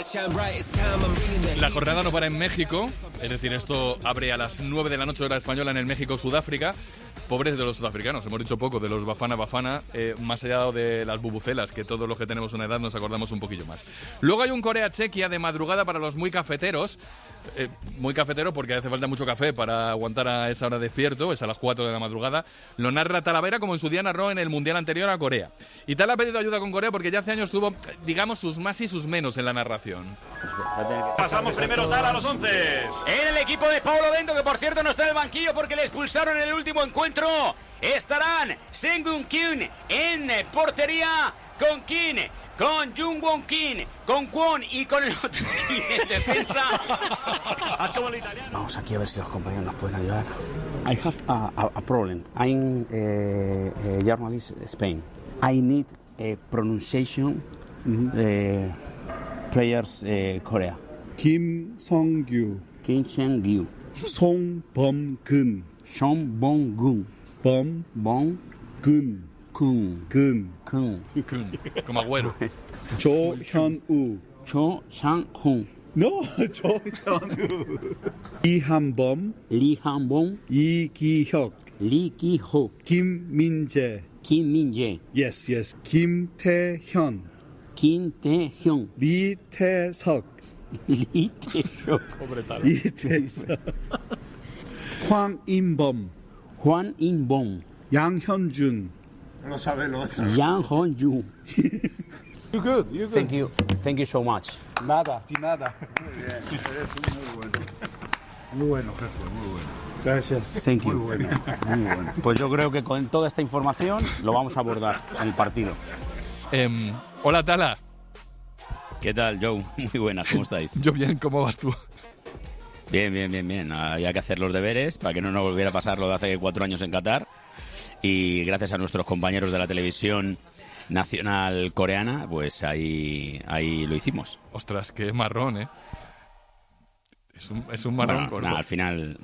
La jornada no para en México, es decir, esto abre a las 9 de la noche hora española en el México-Sudáfrica. Pobres de los sudafricanos, hemos dicho poco de los Bafana, más allá de las bubucelas, que todos los que tenemos una edad nos acordamos un poquillo más. Luego hay un Corea-Chequia de madrugada para los muy cafeteros. Muy cafetero porque hace falta mucho café para aguantar a esa hora despierto, es a las 4 de la madrugada. Lo narra Talavera como en su día narró en el Mundial anterior a Corea. Y Tal ha pedido ayuda con Corea porque ya hace años tuvo, digamos, sus más y sus menos en la narración. Pasamos primero Tal a los 11. En el equipo de Paulo Bento, que por cierto no está en el banquillo porque le expulsaron en el último encuentro, estarán Sengun Kim en portería con Kim, con Jungwon Kim, con Kwon y con el otro Kim en defensa. Vamos aquí a ver si los compañeros nos pueden ayudar. I have a problem. I'm a journalist in Spain. I need a pronunciation players Korea. Kim Song-gyu, Kim Song-gyu, Song Bom-gun, Song Bong-gun, Bom-gun, Kun, Como Agüero. Cho Hyun-woo, Cho Sang-hun, no, Cho Hyun-woo, Lee Han-bom, Lee Han-bom, Lee Ki-hyuk, Lee Ki-ho, Kim Min-jae, Kim Min-jae, yes, Kim Tae-hyun, Kim Tae-hyun, Lee Tae-seok, Lee Tae-seok, Lee Tae-seok, Hwang In-bom, Hwang In-bom, Yang Hyun-jun, Yang Hon-ju. You good. Thank you so much. Nada. Muy bien, eres muy bueno, jefe, muy bueno. Gracias. Thank you. Muy bueno. Pues yo creo que con toda esta información lo vamos a abordar en el partido. Hola, Tala. ¿Qué tal, Joe? Muy buenas, ¿cómo estáis? Yo bien, ¿cómo vas tú? Bien. Había que hacer los deberes para que no nos volviera a pasar lo de hace 4 años en Qatar. Y gracias a nuestros compañeros de la televisión nacional coreana, pues ahí lo hicimos. Ostras, qué marrón, ¿eh? Es un marrón. Bueno, al final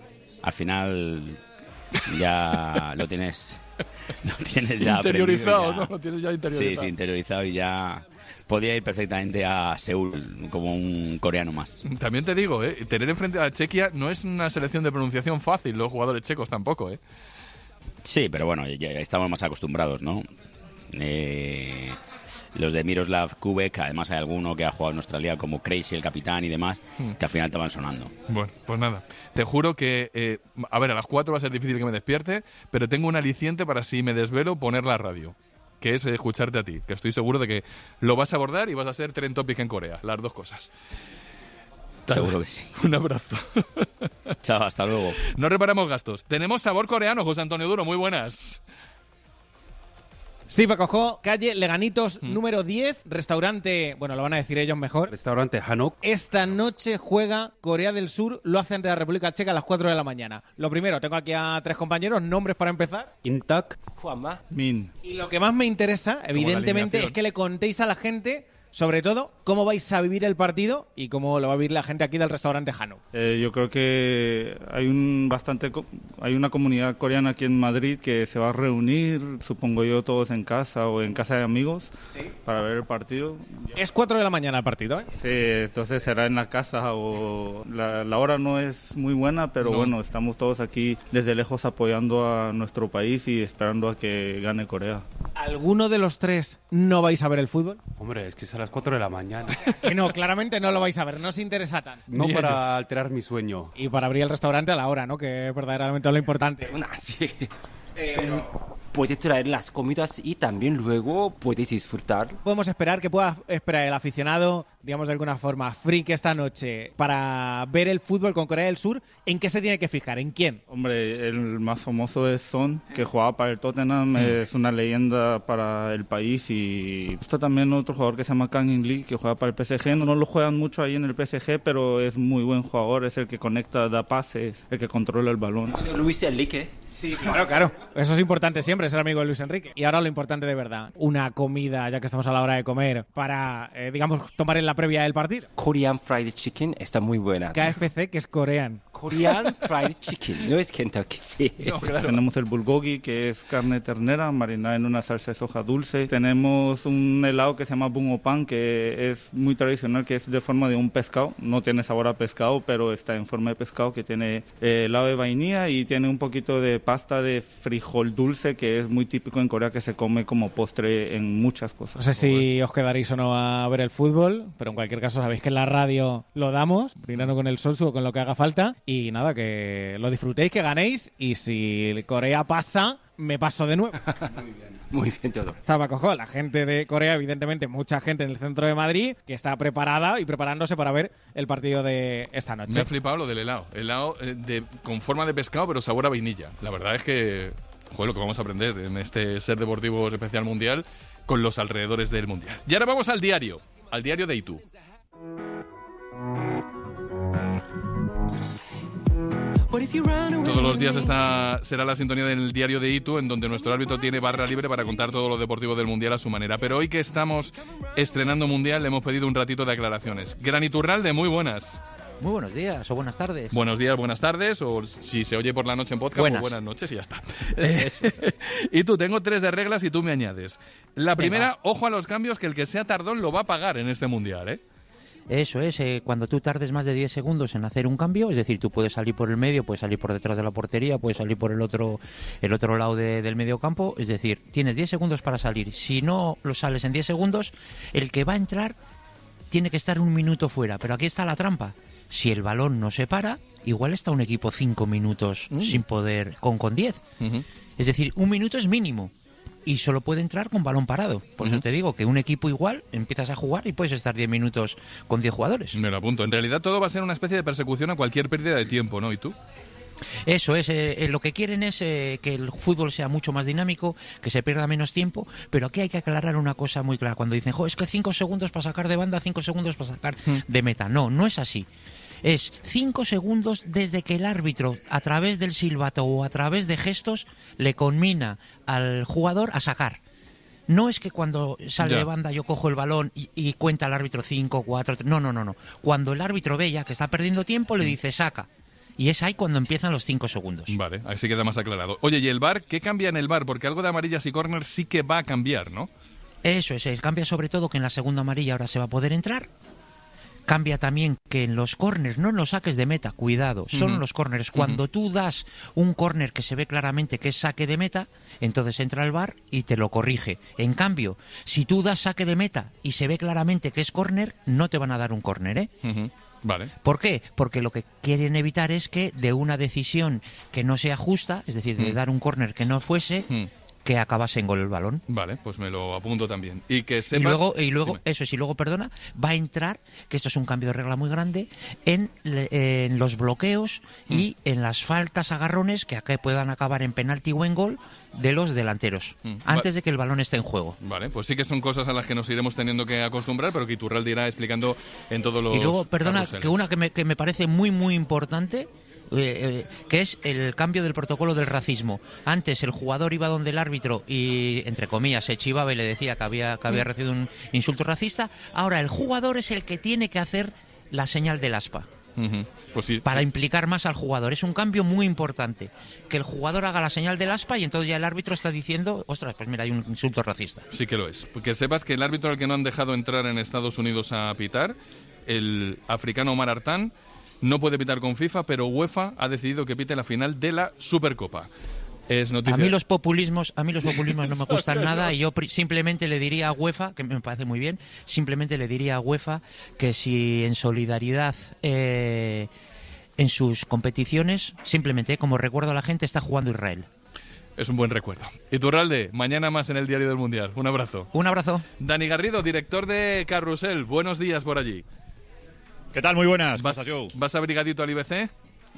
ya lo tienes ya interiorizado, ya, ¿no? Lo tienes ya interiorizado. Sí, interiorizado y ya podía ir perfectamente a Seúl como un coreano más. También te digo, tener enfrente a Chequia no es una selección de pronunciación fácil, los jugadores checos tampoco, ¿eh? Sí, pero bueno, ya estamos más acostumbrados, ¿no? Los de Miroslav Kubek, además hay alguno que ha jugado en Australia como Crazy, el capitán y demás, que al final estaban sonando. Bueno, pues nada, te juro que, a las 4 va a ser difícil que me despierte, pero tengo un aliciente para si me desvelo poner la radio, que es escucharte a ti, que estoy seguro de que lo vas a abordar y vas a ser trend topic en Corea, las dos cosas. Seguro que sí. Un abrazo. Chao, hasta luego. No reparamos gastos. Tenemos sabor coreano, José Antonio Duro, muy buenas. Sí, Paco Jo, calle Leganitos número 10, restaurante, bueno, lo van a decir ellos mejor. Restaurante Hanok. Esta noche juega Corea del Sur, lo hace ante la República Checa a las 4 de la mañana. Lo primero, tengo aquí a 3 compañeros, nombres para empezar. Intak. Juanma. Min. Y lo que más me interesa, evidentemente, es que le contéis a la gente, sobre todo, cómo vais a vivir el partido y cómo lo va a vivir la gente aquí del restaurante Hanok. Yo creo que hay una comunidad coreana aquí en Madrid que se va a reunir, supongo yo, todos en casa o en casa de amigos, ¿sí?, para ver el partido. Es 4 de la mañana el partido, ¿eh? Sí, entonces será en la casa o la hora no es muy buena, pero bueno, estamos todos aquí desde lejos apoyando a nuestro país y esperando a que gane Corea. ¿Alguno de los 3 no vais a ver el fútbol? Hombre, es que es a las 4 de la mañana. Que no, claramente no lo vais a ver, no os interesa tanto. No para alterar mi sueño. Y para abrir el restaurante a la hora, ¿no? Que es verdaderamente lo importante. Sí. Puedes traer las comidas y también luego puedes disfrutar. Podemos esperar que pueda esperar el aficionado, digamos de alguna forma, freak esta noche para ver el fútbol con Corea del Sur. ¿En qué se tiene que fijar? ¿En quién? Hombre, el más famoso es Son, que jugaba para el Tottenham, es una leyenda para el país, y está también otro jugador que se llama Kang In Lee, que juega para el PSG. No lo juegan mucho ahí en el PSG, pero es muy buen jugador, es el que conecta, da pases, el que controla el balón. Luis Enrique. Sí, claro. Eso es importante siempre, ser amigo de Luis Enrique. Y ahora lo importante de verdad, una comida, ya que estamos a la hora de comer, para, digamos, tomar en la previa del partido. Korean Fried Chicken está muy buena. KFC, que es coreano. Korean Fried Chicken, no es Kentucky. Sí. No, claro. Tenemos el bulgogi, que es carne ternera marinada en una salsa de soja dulce. Tenemos un helado que se llama bungopan, que es muy tradicional, que es de forma de un pescado. No tiene sabor a pescado, pero está en forma de pescado, que tiene helado de vainilla y tiene un poquito de pasta de frijol dulce, que es muy típico en Corea, que se come como postre en muchas cosas. No sé si os quedaréis o no a ver el fútbol, pero en cualquier caso sabéis que en la radio lo damos, brindando con el Solsu o con lo que haga falta. Y nada, que lo disfrutéis, que ganéis, y si Corea pasa, me paso de nuevo. Muy bien todo. Estaba cojo, la gente de Corea, evidentemente mucha gente en el centro de Madrid, que está preparada y preparándose para ver el partido de esta noche. Me ha flipado lo del helado. Helado con forma de pescado, pero sabor a vainilla. La verdad es que, joder, lo que vamos a aprender en este Ser Deportivo Especial Mundial con los alrededores del Mundial. Y ahora vamos al diario de Itu. Todos los días esta será la sintonía del diario de Itu, en donde nuestro árbitro tiene barra libre para contar todo lo deportivo del Mundial a su manera. Pero hoy que estamos estrenando Mundial, le hemos pedido un ratito de aclaraciones. Gran Iturralde, muy buenas. Muy buenos días o buenas tardes. Buenos días, buenas tardes, o si se oye por la noche en podcast, buenas, pues buenas noches y ya está. Y tú, tengo 3 de reglas y tú me añades. La primera, ojo a los cambios, que el que sea tardón lo va a pagar en este Mundial, ¿eh? Eso es, cuando tú tardes más de 10 segundos en hacer un cambio, es decir, tú puedes salir por el medio, puedes salir por detrás de la portería, puedes salir por el otro lado del medio campo, es decir, tienes 10 segundos para salir. Si no lo sales en 10 segundos, el que va a entrar tiene que estar 1 minuto fuera, pero aquí está la trampa. Si el balón no se para, igual está un equipo 5 minutos sin poder, con 10. Es decir, 1 minuto es mínimo. Y solo puede entrar con balón parado. Por eso te digo que un equipo igual empiezas a jugar y puedes estar 10 minutos con 10 jugadores. Me lo apunto. En realidad todo va a ser una especie de persecución a cualquier pérdida de tiempo, ¿no? ¿Y tú? Eso es, lo que quieren es que el fútbol sea mucho más dinámico, que se pierda menos tiempo, pero aquí hay que aclarar una cosa muy clara. Cuando dicen, es que 5 segundos para sacar de banda, 5 segundos para sacar de meta. No, no es así. Es 5 segundos desde que el árbitro, a través del silbato o a través de gestos, le conmina al jugador a sacar. No es que cuando sale de banda yo cojo el balón y cuenta el árbitro 5, 4, 3. No. Cuando el árbitro ve ya que está perdiendo tiempo, le dice saca. Y es ahí cuando empiezan los 5 segundos. Vale, así queda más aclarado. Oye, ¿y el VAR? ¿Qué cambia en el VAR? Porque algo de amarillas y córner sí que va a cambiar, ¿no? Eso es, cambia sobre todo que en la segunda amarilla ahora se va a poder entrar. Cambia también que en los córners, no en los saques de meta, cuidado, son los córners. Cuando tú das un córner que se ve claramente que es saque de meta, entonces entra el VAR y te lo corrige. En cambio, si tú das saque de meta y se ve claramente que es córner, no te van a dar un córner, ¿eh? Vale. ¿Por qué? Porque lo que quieren evitar es que de una decisión que no sea justa, es decir, de dar un córner que no fuese, que acabase en gol el balón. Vale, pues me lo apunto también. Y que sepas... Y luego eso es, y luego, perdona, va a entrar, que esto es un cambio de regla muy grande, en los bloqueos y en las faltas agarrones que puedan acabar en penalti o en gol de los delanteros, antes de que el balón esté en juego. Vale, pues sí que son cosas a las que nos iremos teniendo que acostumbrar, pero que Iturralde irá explicando en todos los... Y luego, perdona, carruseles. que una que me parece muy, muy importante... que es el cambio del protocolo del racismo. Antes el jugador iba donde el árbitro y, entre comillas, se chivaba y le decía que había recibido un insulto racista. Ahora el jugador es el que tiene que hacer la señal del aspa. Pues sí, para implicar más al jugador. Es un cambio muy importante. Que el jugador haga la señal del aspa y entonces ya el árbitro está diciendo, ostras, pues mira, hay un insulto racista. Sí que lo es. Que sepas que el árbitro al que no han dejado entrar en Estados Unidos a pitar, el africano Omar Artán, no puede pitar con FIFA, pero UEFA ha decidido que pite la final de la Supercopa. Es noticia. A mí los populismos no me gustan nada y yo simplemente le diría a UEFA, que me parece muy bien, simplemente le diría a UEFA que si en solidaridad en sus competiciones, simplemente como recuerdo a la gente, está jugando Israel. Es un buen recuerdo. Iturralde, mañana más en el Diario del Mundial. Un abrazo. Un abrazo. Dani Garrido, director de Carrusel. Buenos días por allí. ¿Qué tal? Muy buenas. ¿Vas abrigadito al IBC?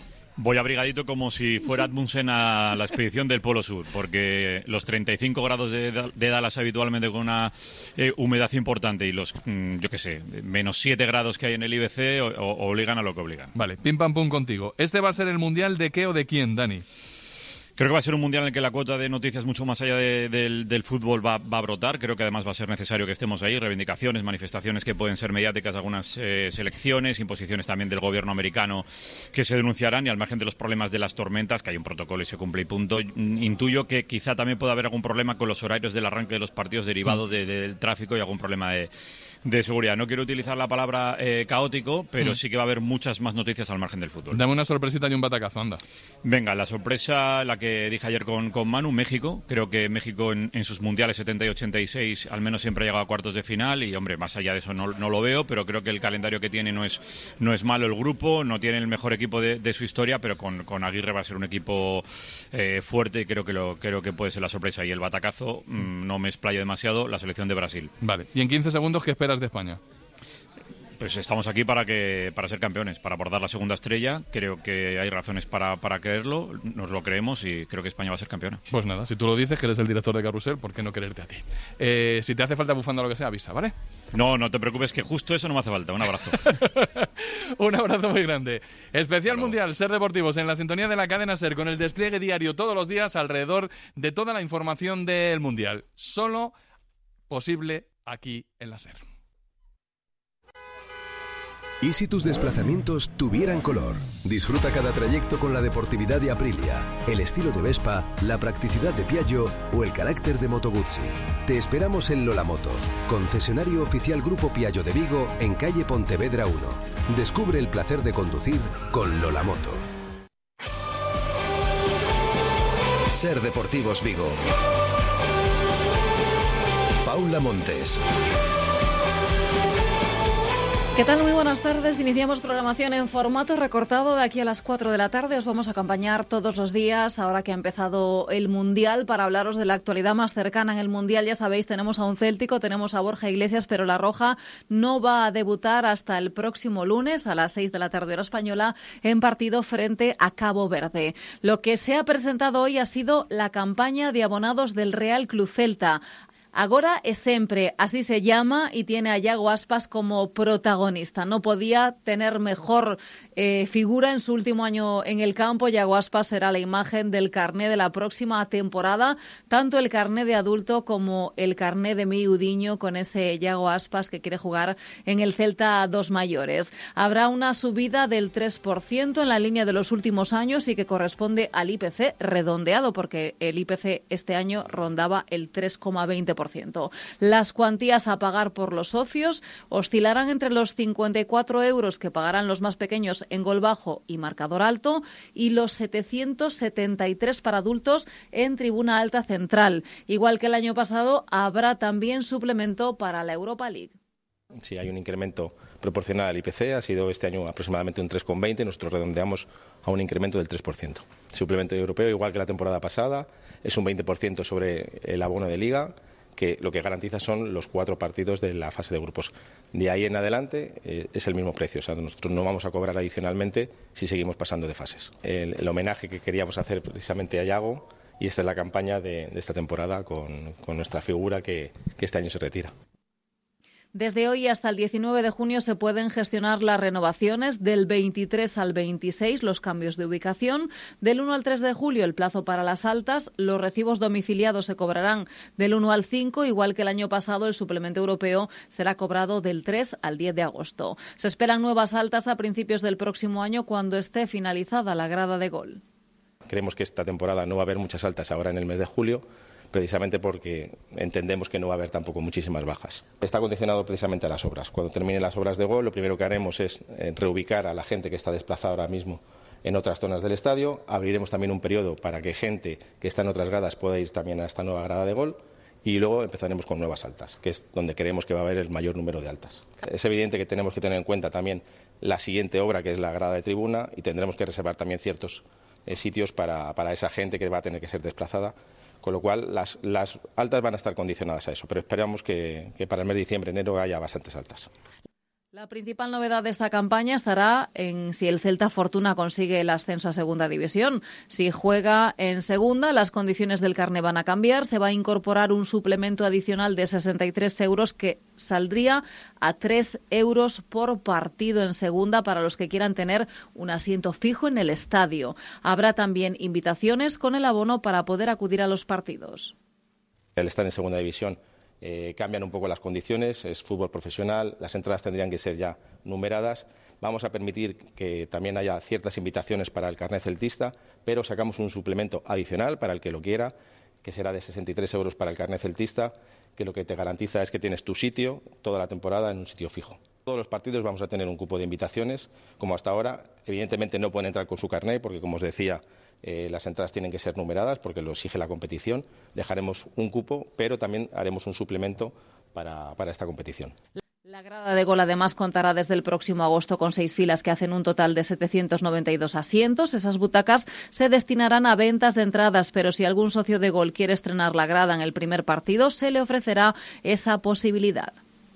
Voy abrigadito como si fuera Admundsen a la expedición del Polo Sur, porque los 35 grados de Dallas habitualmente con una humedad importante y los, yo qué sé, menos 7 grados que hay en el IBC obligan a lo que obligan. Vale, pim pam pum contigo. ¿Este va a ser el Mundial de qué o de quién, Dani? Creo que va a ser un mundial en el que la cuota de noticias mucho más allá del fútbol va a brotar. Creo que además va a ser necesario que estemos ahí. Reivindicaciones, manifestaciones que pueden ser mediáticas de algunas selecciones, imposiciones también del gobierno americano que se denunciarán, y al margen de los problemas de las tormentas, que hay un protocolo y se cumple y punto. Intuyo que quizá también pueda haber algún problema con los horarios del arranque de los partidos derivado del tráfico y algún problema de seguridad. No quiero utilizar la palabra caótico, pero sí que va a haber muchas más noticias al margen del fútbol. Dame una sorpresita y un batacazo, anda. Venga, la sorpresa, la que dije ayer con Manu, México. Creo que México en sus mundiales 70 y 86 al menos siempre ha llegado a cuartos de final y, hombre, más allá de eso no lo veo, pero creo que el calendario que tiene no es malo el grupo, no tiene el mejor equipo de su historia, pero con Aguirre va a ser un equipo fuerte y creo que puede ser la sorpresa. Y el batacazo, no me explayo demasiado, la selección de Brasil. Vale, y en 15 segundos, ¿qué esperas de España? Pues estamos aquí para ser campeones, para abordar la segunda estrella. Creo que hay razones para creerlo, nos lo creemos y creo que España va a ser campeona. Pues nada, si tú lo dices, que eres el director de Carrusel, ¿por qué no quererte a ti? Si te hace falta bufanda o lo que sea, avisa, ¿vale? No te preocupes, que justo eso no me hace falta. Un abrazo. Un abrazo muy grande. Especial Mundial Ser Deportivos en la sintonía de la cadena Ser, con el despliegue diario todos los días alrededor de toda la información del Mundial. Solo posible aquí en la Ser. ¿Y si tus desplazamientos tuvieran color? Disfruta cada trayecto con la deportividad de Aprilia, el estilo de Vespa, la practicidad de Piaggio o el carácter de Moto Guzzi. Te esperamos en Lolamoto, concesionario oficial Grupo Piaggio de Vigo, en calle Pontevedra 1. Descubre el placer de conducir con Lolamoto. Ser Deportivos Vigo. Paula Montes. ¿Qué tal? Muy buenas tardes. Iniciamos programación en formato recortado de aquí a las 4 de la tarde. Os vamos a acompañar todos los días, ahora que ha empezado el Mundial, para hablaros de la actualidad más cercana en el Mundial. Ya sabéis, tenemos a un céltico, tenemos a Borja Iglesias, pero la Roja no va a debutar hasta el próximo lunes a las 6 de la tarde hora española en partido frente a Cabo Verde. Lo que se ha presentado hoy ha sido la campaña de abonados del Real Club Celta. Agora es siempre, así se llama, y tiene a Yago Aspas como protagonista. No podía tener mejor figura en su último año en el campo. Yago Aspas será la imagen del carné de la próxima temporada, tanto el carné de adulto como el carné de miudiño, con ese Yago Aspas que quiere jugar en el Celta 2 mayores. Habrá una subida del 3% en la línea de los últimos años y que corresponde al IPC redondeado, porque el IPC este año rondaba el 3,20%. Las cuantías a pagar por los socios oscilarán entre los 54 euros que pagarán los más pequeños en gol bajo y marcador alto y los 773 para adultos en tribuna alta central. Igual que el año pasado, habrá también suplemento para la Europa League. Sí, hay un incremento proporcional al IPC, ha sido este año aproximadamente un 3,20, nosotros redondeamos a un incremento del 3%. Suplemento europeo, igual que la temporada pasada, es un 20% sobre el abono de liga, que lo que garantiza son los 4 partidos de la fase de grupos. De ahí en adelante es el mismo precio, o sea, nosotros no vamos a cobrar adicionalmente si seguimos pasando de fases. El homenaje que queríamos hacer precisamente a Yago, y esta es la campaña de esta temporada con nuestra figura que este año se retira. Desde hoy hasta el 19 de junio se pueden gestionar las renovaciones, del 23 al 26 los cambios de ubicación, del 1 al 3 de julio el plazo para las altas, los recibos domiciliados se cobrarán del 1 al 5, igual que el año pasado el suplemento europeo será cobrado del 3 al 10 de agosto. Se esperan nuevas altas a principios del próximo año cuando esté finalizada la grada de gol. Creemos que esta temporada no va a haber muchas altas ahora en el mes de julio, precisamente porque entendemos que no va a haber tampoco muchísimas bajas. Está condicionado precisamente a las obras. Cuando terminen las obras de gol, lo primero que haremos es reubicar a la gente que está desplazada ahora mismo en otras zonas del estadio. Abriremos también un periodo para que gente que está en otras gradas pueda ir también a esta nueva grada de gol. Y luego empezaremos con nuevas altas, que es donde creemos que va a haber el mayor número de altas. Es evidente que tenemos que tener en cuenta también la siguiente obra, que es la grada de tribuna, y tendremos que reservar también ciertos sitios para esa gente que va a tener que ser desplazada. Con lo cual, las altas van a estar condicionadas a eso, pero esperamos que para el mes de diciembre, enero, haya bastantes altas. La principal novedad de esta campaña estará en si el Celta Fortuna consigue el ascenso a Segunda División. Si juega en Segunda, las condiciones del carné van a cambiar. Se va a incorporar un suplemento adicional de 63 euros que saldría a 3 euros por partido en Segunda para los que quieran tener un asiento fijo en el estadio. Habrá también invitaciones con el abono para poder acudir a los partidos. El estar en Segunda División cambian un poco las condiciones, es fútbol profesional, las entradas tendrían que ser ya numeradas. Vamos a permitir que también haya ciertas invitaciones para el carnet celtista, pero sacamos un suplemento adicional para el que lo quiera, que será de 63 euros para el carnet celtista, que lo que te garantiza es que tienes tu sitio toda la temporada en un sitio fijo. Todos los partidos vamos a tener un cupo de invitaciones, como hasta ahora. Evidentemente no pueden entrar con su carnet porque, como os decía, las entradas tienen que ser numeradas porque lo exige la competición. Dejaremos un cupo, pero también haremos un suplemento para esta competición. La grada de Gol además contará desde el próximo agosto con 6 filas que hacen un total de 792 asientos. Esas butacas se destinarán a ventas de entradas, pero si algún socio de Gol quiere estrenar la grada en el primer partido, se le ofrecerá esa posibilidad.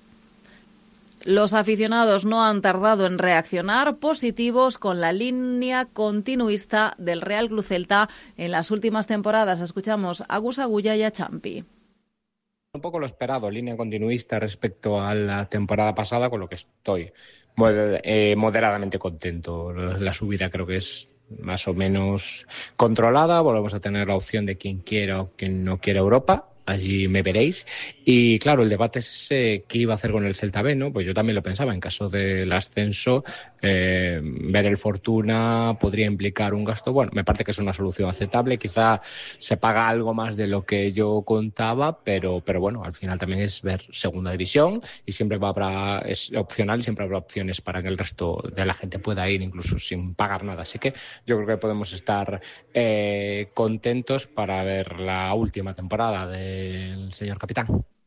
Los aficionados no han tardado en reaccionar positivos con la línea continuista del Real Club Celta en las últimas temporadas. Escuchamos a Gus Agulla y a Champi. Un poco lo esperado, línea continuista respecto a la temporada pasada, con lo que estoy moderadamente contento. La subida creo que es más o menos controlada. Volvemos a tener la opción de quien quiera o quien no quiera Europa. Allí me veréis. Y claro, el debate es ese, ¿qué iba a hacer con el Celta B, no? Pues yo también lo pensaba, en caso del ascenso, ver el Fortuna podría implicar un gasto. Bueno, me parece que es una solución aceptable. Quizá se paga algo más de lo que yo contaba, pero bueno, al final también es ver Segunda División y siempre es opcional y siempre habrá opciones para que el resto de la gente pueda ir incluso sin pagar nada. Así que yo creo que podemos estar contentos para ver la última temporada del señor capitán.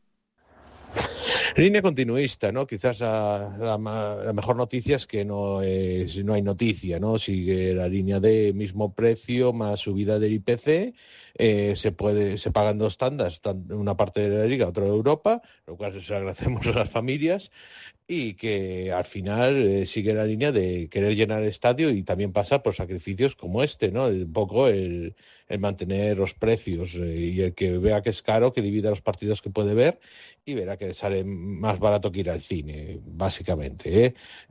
Línea continuista, ¿no? Quizás la mejor noticia es que no hay noticia, ¿no? Sigue la línea de mismo precio más subida del IPC, se pagan 2 tandas, una parte de la Liga, otra de Europa, lo cual se agradecemos a las familias, y que al final sigue la línea de querer llenar el estadio y también pasa por sacrificios como este, ¿no? Un poco el mantener los precios y el que vea que es caro, que divida los partidos que puede ver y verá que sale más barato que ir al cine, básicamente.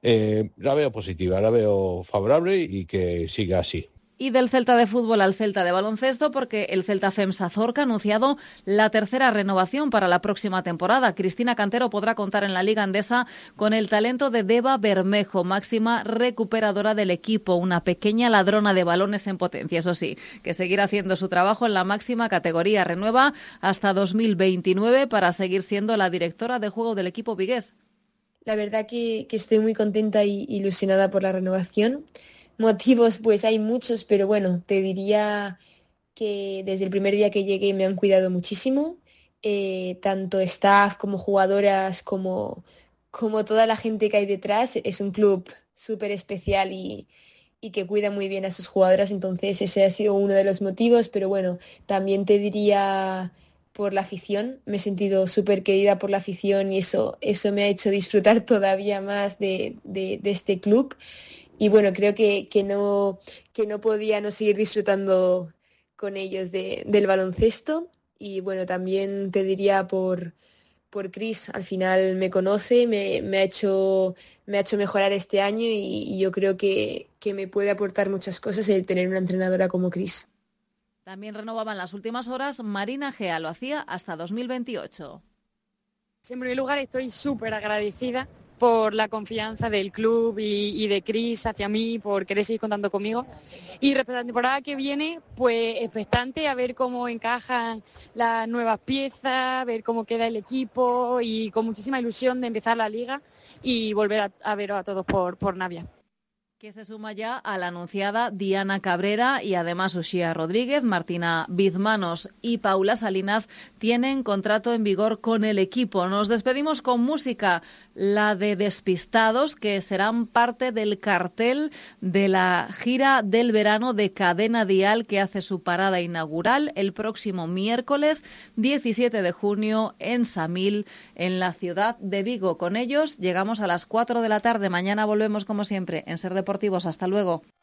La veo positiva, la veo favorable y que siga así. Y del Celta de fútbol al Celta de baloncesto, porque el Celta FEMSA Zorca ha anunciado la tercera renovación para la próxima temporada. Cristina Cantero podrá contar en la Liga Endesa con el talento de Deva Bermejo, máxima recuperadora del equipo, una pequeña ladrona de balones en potencia, eso sí, que seguirá haciendo su trabajo en la máxima categoría. Renueva hasta 2029 para seguir siendo la directora de juego del equipo vigués. La verdad que estoy muy contenta y ilusionada por la renovación. Motivos, pues hay muchos, pero bueno, te diría que desde el primer día que llegué me han cuidado muchísimo, tanto staff como jugadoras, como toda la gente que hay detrás. Es un club súper especial y que cuida muy bien a sus jugadoras, entonces ese ha sido uno de los motivos, pero bueno, también te diría por la afición. Me he sentido súper querida por la afición y eso me ha hecho disfrutar todavía más de este club. Y bueno, creo que no podía no seguir disfrutando con ellos del baloncesto. Y bueno, también te diría por Chris, al final me conoce, me ha hecho mejorar este año y yo creo que me puede aportar muchas cosas el tener una entrenadora como Chris. También renovaba en las últimas horas Marina Gea, lo hacía hasta 2028. En primer lugar, estoy súper agradecida por la confianza del club y de Chris hacia mí, por querer seguir contando conmigo. Y respecto a la temporada que viene, pues expectante a ver cómo encajan las nuevas piezas, ver cómo queda el equipo y con muchísima ilusión de empezar la liga y volver a veros a todos por Navia. Que se suma ya a la anunciada Diana Cabrera y además Uxía Rodríguez, Martina Bizmanos y Paula Salinas tienen contrato en vigor con el equipo. Nos despedimos con música. la de Despistados, que serán parte del cartel de la gira del verano de Cadena Dial, que hace su parada inaugural el próximo miércoles 17 de junio en Samil, en la ciudad de Vigo. Con ellos llegamos a las 4 de la tarde. Mañana volvemos como siempre en Ser Deportivos. Hasta luego.